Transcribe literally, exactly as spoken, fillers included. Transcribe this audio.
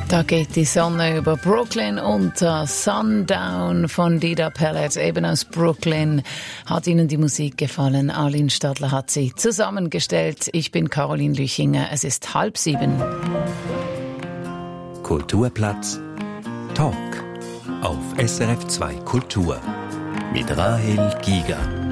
Da geht die Sonne über Brooklyn unter. Sundown von Dida Pellet, eben aus Brooklyn. Hat Ihnen die Musik gefallen? Arlene Stadler hat sie zusammengestellt. Ich bin Caroline Lüchinger. Es ist halb sieben. Kulturplatz Talk auf S R F zwei Kultur mit Rahel Giger.